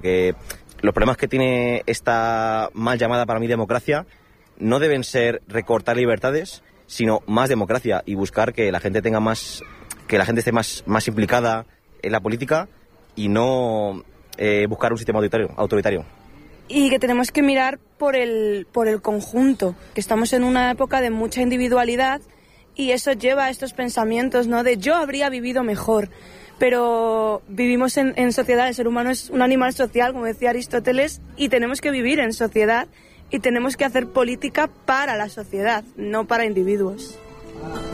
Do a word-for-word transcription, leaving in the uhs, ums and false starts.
porque los problemas que tiene esta mal llamada para mí democracia no deben ser recortar libertades, sino más democracia y buscar que la gente tenga más, que la gente esté más, más implicada en la política y no eh, buscar un sistema autoritario, autoritario. Y que tenemos que mirar por el, por el conjunto, que estamos en una época de mucha individualidad y eso lleva a estos pensamientos, ¿no? De yo habría vivido mejor, pero vivimos en, en sociedad, el ser humano es un animal social, como decía Aristóteles, y tenemos que vivir en sociedad y tenemos que hacer política para la sociedad, no para individuos.